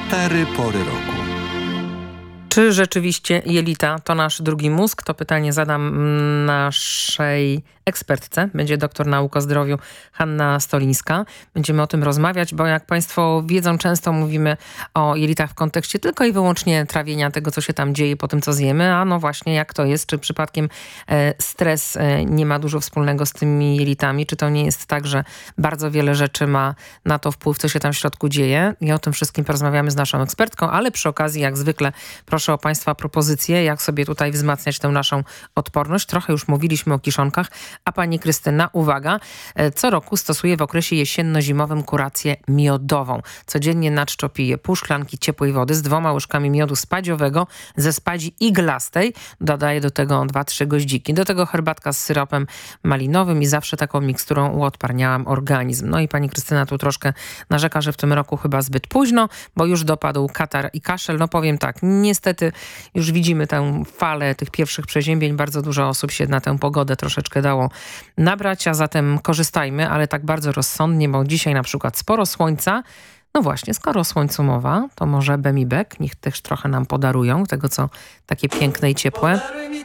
4 pory roku. Czy rzeczywiście jelita to nasz drugi mózg? To pytanie zadam naszej ekspertce. Będzie doktor nauk o zdrowiu Hanna Stolińska. Będziemy o tym rozmawiać, bo jak Państwo wiedzą, często mówimy o jelitach w kontekście tylko i wyłącznie trawienia tego, co się tam dzieje po tym, co zjemy. A no właśnie, jak to jest? Czy przypadkiem stres nie ma dużo wspólnego z tymi jelitami? Czy to nie jest tak, że bardzo wiele rzeczy ma na to wpływ, co się tam w środku dzieje? I o tym wszystkim porozmawiamy z naszą ekspertką, ale przy okazji, jak zwykle, proszę o Państwa propozycje, jak sobie tutaj wzmacniać tę naszą odporność. Trochę już mówiliśmy o kiszonkach, a pani Krystyna, uwaga, co roku stosuje w okresie jesienno-zimowym kurację miodową. Codziennie na czczo pije pół szklanki ciepłej wody z 2 łyżkami miodu spadziowego ze spadzi iglastej. Dodaje do tego 2-3 goździki. Do tego herbatka z syropem malinowym i zawsze taką miksturą uodparniałam organizm. No i pani Krystyna tu troszkę narzeka, że w tym roku chyba zbyt późno, bo już dopadł katar i kaszel. No powiem tak, niestety już widzimy tę falę tych pierwszych przeziębień. Bardzo dużo osób się na tę pogodę troszeczkę dało nabrać, a zatem korzystajmy, ale tak bardzo rozsądnie, bo dzisiaj na przykład sporo słońca. No właśnie, skoro o słońcu mowa, to może Bemibek, niech też trochę nam podarują tego, co takie piękne i ciepłe. Podaruj mi